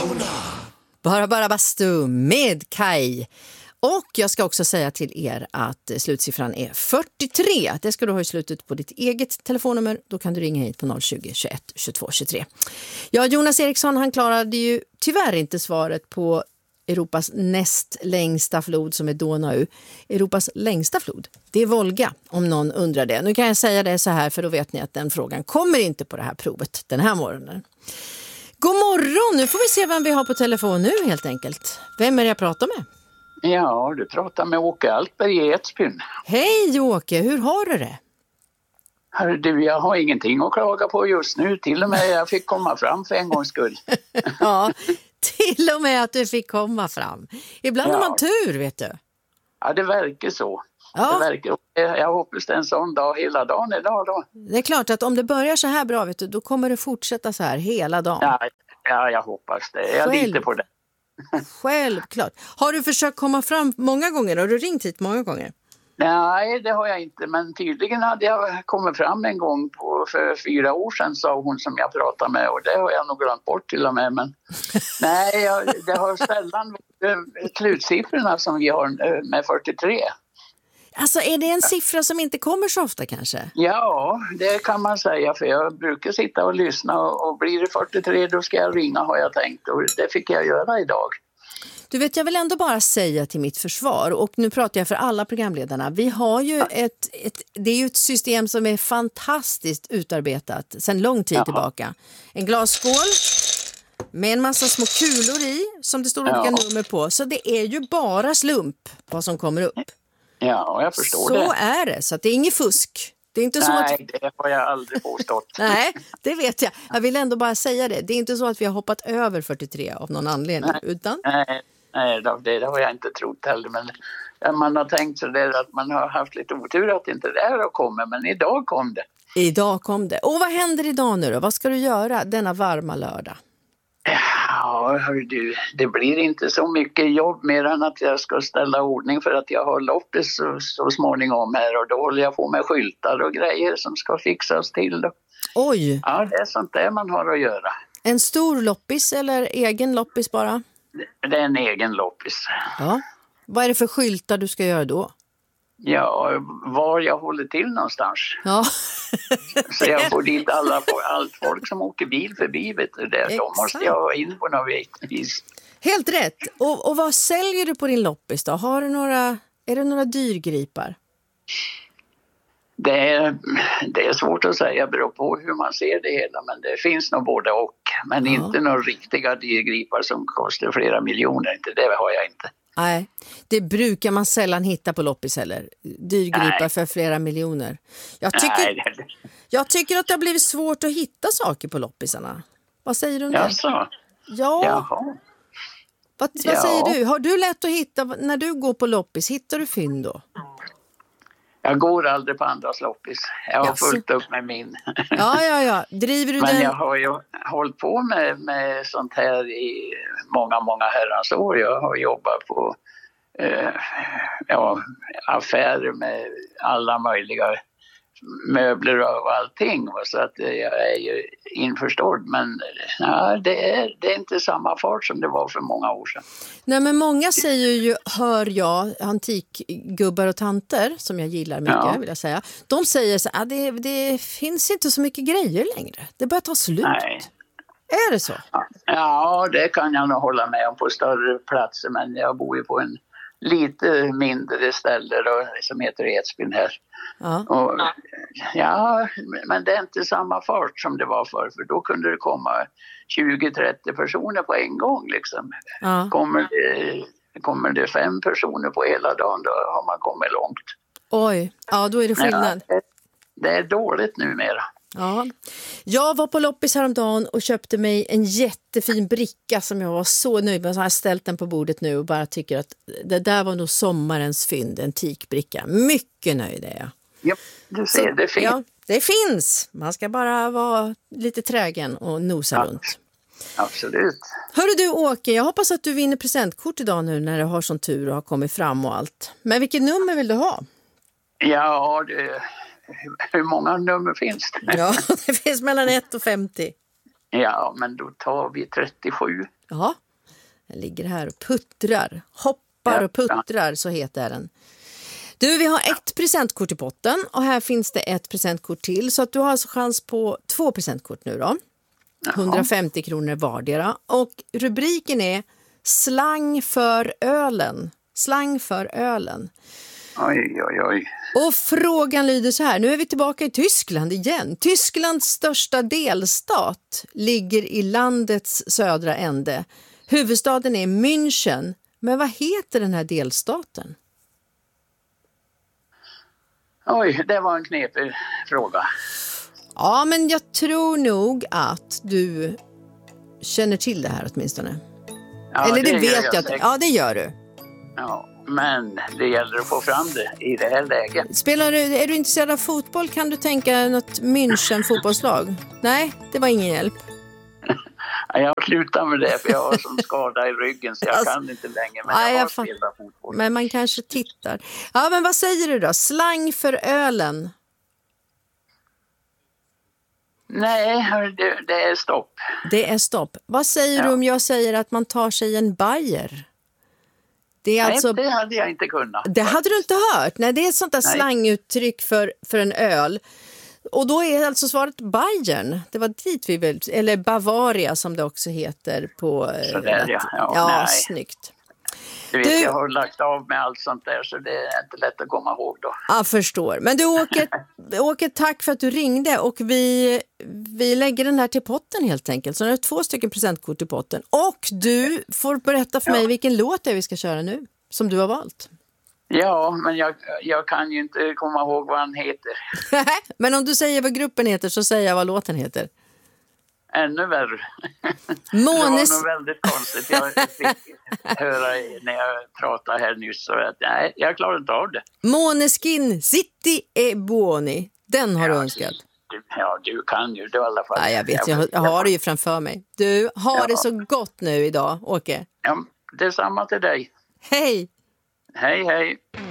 Bara bastu med Kai. Och jag ska också säga till er att slutsiffran är 43. Det ska du ha i slutet på ditt eget telefonnummer. Då kan du ringa hit på 020 21 22 23. Ja, Jonas Eriksson, han klarade ju tyvärr inte svaret på Europas näst längsta flod som är Donau. Europas längsta flod, det är Volga, om någon undrar det. Nu kan jag säga det så här, för då vet ni att den frågan kommer inte på det här provet den här morgonen. God morgon, nu får vi se vem vi har på telefon nu helt enkelt. Vem är det jag pratar med? Ja, du pratar med Åke Altberg i Edsbyn. Hej Åke, hur har du det? Hörru du, jag har ingenting att klaga på just nu. Till och med jag fick komma fram för en gångs skull. Ja, till och med att du fick komma fram. Ibland har man tur, vet du. Ja, det verkar så. Ja. Det verkar, jag hoppas det är en sån dag hela dagen idag då. Det är klart att om det börjar så här bra, vet du, då kommer det fortsätta så här hela dagen. Ja, jag hoppas det. Jag litar på det. Självklart. Har du försökt komma fram många gånger? Har du ringt hit många gånger? Nej, det har jag inte. Men tydligen hade jag kommit fram en gång för 4 år sedan, sa hon som jag pratade med. Och det har jag nog glömt bort till och med. Men nej, det har sällan slutsiffrorna som vi har med 43. Alltså är det en siffra som inte kommer så ofta kanske? Ja, det kan man säga, för jag brukar sitta och lyssna och blir det 43 då ska jag ringa, har jag tänkt, och det fick jag göra idag. Du vet, jag vill ändå bara säga till mitt försvar, och nu pratar jag för alla programledarna, vi har ju det är ju ett system som är fantastiskt utarbetat sedan lång tid tillbaka. En glasskål med en massa små kulor i som det står olika nummer på, så det är ju bara slump vad som kommer upp. Ja, jag förstår så det. Så är det, så att det är inget fusk. Det är inte så Nej, det har jag aldrig påstått. Nej, det vet jag. Jag vill ändå bara säga det. Det är inte så att vi har hoppat över 43 av någon anledning. Utan... Nej, det har jag inte trott heller. Men man har tänkt så där att man har haft lite otur att inte det här har kommit. Men idag kom det. Idag kom det. Och vad händer idag nu då? Vad ska du göra denna varma lördag? Ja, du, det blir inte så mycket jobb mer än att jag ska ställa ordning för att jag har loppis så småningom här, och då håller jag på med skyltar och grejer som ska fixas till då. Oj! Ja, det är sånt där man har att göra. En stor loppis eller egen loppis bara? Det är en egen loppis. Ja. Vad är det för skyltar du ska göra då? Ja, var jag håller till någonstans. Ja. Så jag får dit allt folk som åker bil förbi, vet du det. De måste jag ha in på något vis. Helt rätt. Och vad säljer du på din loppis då? Är det några dyrgripar? Det är svårt att säga, beror på hur man ser det hela, men det finns nog både och. Men inte några riktiga dyrgripar som kostar flera miljoner, inte det har jag inte. Nej, det brukar man sällan hitta på loppis heller. Dyrgripar för flera miljoner. Jag tycker att det har blivit svårt att hitta saker på loppisarna. Vad säger du om det? Jaså? Ja. Vad säger du? Har du lätt att hitta när du går på loppis? Hittar du fynd då? Jag går aldrig på andras loppis. Jag har fullt upp med min. Ja. Driver du Men jag har ju hållit på med sånt här i många herrans år. Jag har jobbat på affärer med alla möjliga möbler och allting. Så att jag är ju införstådd. Men det är inte samma fart som det var för många år sedan. Nej, men många säger ju, hör jag, antikgubbar och tanter som jag gillar mycket vill jag säga. De säger så att det finns inte så mycket grejer längre. Det börjar ta slut. Nej. Är det så? Ja, det kan jag nog hålla med om på större platser. Men jag bor ju på en lite mindre ställe då, som heter Edsbyn här. Men det är inte samma fart som det var förr, för då kunde det komma 20-30 personer på en gång liksom. Kommer det 5 personer på hela dagen, då har man kommit långt. Oj, då är det skillnad. Det är dåligt numera. Ja. Jag var på loppis häromdagen och köpte mig en jättefin bricka som jag var så nöjd med. Så har jag ställt den på bordet nu och bara tycker att det där var nog sommarens fynd, en teakbricka. Mycket nöjd är jag. Ja, du ser, det finns. Ja, det finns. Man ska bara vara lite trägen och nosa runt. Absolut. Hörru du Åke, jag hoppas att du vinner presentkort idag nu när du har sån tur och har kommit fram och allt. Men vilket nummer vill du ha? Ja, hur många nummer finns det? Ja, det finns mellan 1 och 50. Ja, men då tar vi 37. Ja, den ligger här och puttrar. Hoppar och puttrar, så heter den. Du, vi har ett presentkort i potten och här finns det ett presentkort till. Så att du har alltså chans på 2 presentkort nu då. 150 kronor vardera. Och rubriken är Slang för ölen. Slang för ölen. Oj, oj, oj. Och frågan lyder så här, nu är vi tillbaka i Tyskland igen. Tysklands största delstat ligger i landets södra ände. Huvudstaden är München. Men vad heter den här delstaten? Oj, det var en knepig fråga. Ja, men jag tror nog att du känner till det här åtminstone. Ja, eller det vet jag. Ja, det gör du. Ja, men det gäller att få fram det i det här läget. Är du intresserad av fotboll? Kan du tänka något München fotbollslag? Nej, det var ingen hjälp. Jag slutar med det för jag har som skada i ryggen så jag kan inte längre. Men jag har spelat fotboll. Men man kanske tittar. Ja, men vad säger du då? Slang för ölen? Nej, det är stopp. Det är stopp. Vad säger du om jag säger att man tar sig en bajer? Det är alltså... det hade jag inte kunnat. Det hade du inte hört? Nej, det är ett sånt där slanguttryck för en öl. Och då är alltså svaret Bayern. Det var dit vi vill, eller Bavaria som det också heter på... Sådär, ja, snyggt. Du vet, jag har lagt av med allt sånt där så det är inte lätt att komma ihåg då. Jag förstår. Men du Åke, tack för att du ringde och vi lägger den här till potten helt enkelt. Så det är 2 stycken presentkort i potten. Och du får berätta för mig vilken låt det är vi ska köra nu som du har valt. Ja, men jag kan ju inte komma ihåg vad han heter. Men om du säger vad gruppen heter så säger jag vad låten heter. Ännu värre. Det var nog väldigt konstigt. Jag fick höra när jag pratade här nyss. Så att, nej, jag klarar inte av det. Måneskin City e Buoni. Den har du önskat. Du kan ju det i alla fall. Ja, jag vet, jag har det ju framför mig. Du, har det så gott nu idag, Åke. Ja, detsamma till dig. Hej! Hej, hej.